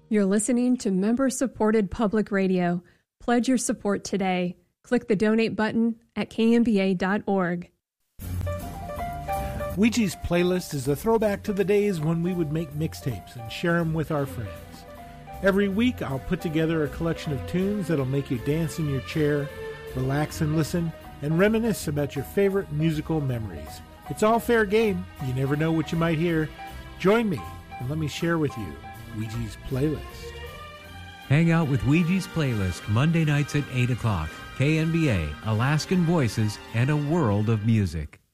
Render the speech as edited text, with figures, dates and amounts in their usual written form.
You're listening to member-supported public radio. Pledge your support today. Click the donate button at kmba.org. Ouija's Playlist is a throwback to the days when we would make mixtapes and share them with our friends. Every week, I'll put together a collection of tunes that'll make you dance in your chair, relax and listen, and reminisce about your favorite musical memories. It's all fair game. You never know what you might hear. Join me and let me share with you Ouija's Playlist. Hang out with Ouija's Playlist Monday nights at 8 o'clock. KNBA, Alaskan Voices, and a world of music.